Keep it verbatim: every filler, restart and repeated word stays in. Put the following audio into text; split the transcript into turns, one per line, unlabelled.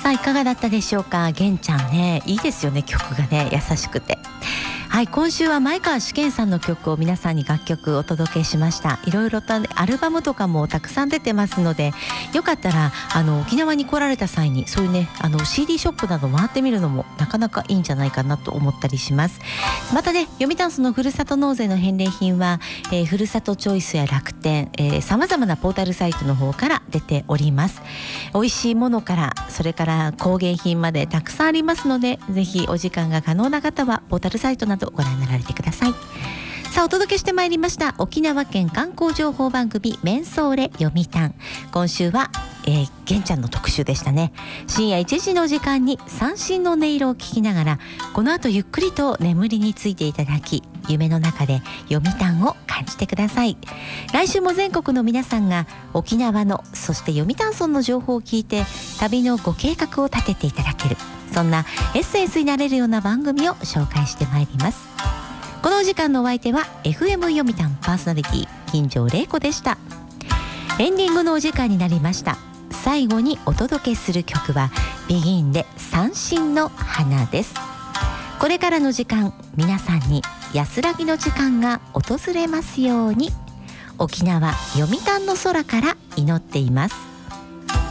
さあいかがだったでしょうか。玄ちゃんね、いいですよね、曲がね、優しくて。はい、今週は前川試験さんの曲を皆さんに楽曲お届けしました。いろいろと、ね、アルバムとかもたくさん出てますので、よかったらあの沖縄に来られた際にそういうねあの シーディー ショップなど回ってみるのもなかなかいいんじゃないかなと思ったりします。またね、読谷村のふるさと納税の返礼品は、えー、ふるさとチョイスや楽天さまざまなポータルサイトの方から出ております。美味しいものからそれから工芸品までたくさんありますので、ぜひお時間が可能な方はポータルサイトなどご覧になられてください。さあお届けしてまいりました沖縄県観光情報番組メンソーレ読谷。今週は、えー、玄ちゃんの特集でしたね。深夜いちじの時間に三振の音色を聞きながら、この後ゆっくりと眠りについていただき、夢の中で読谷を感じてください。来週も全国の皆さんが沖縄のそして読谷村の情報を聞いて旅のご計画を立てていただける、そんなエッセンスになれるような番組を紹介してまいります。このお時間のお相手は エフエム 読谷パーソナリティ金城玲子でした。エンディングのお時間になりました。最後にお届けする曲はビギンで三振の花です。これからの時間、皆さんに安らぎの時間が訪れますように。沖縄読谷の空から祈っています。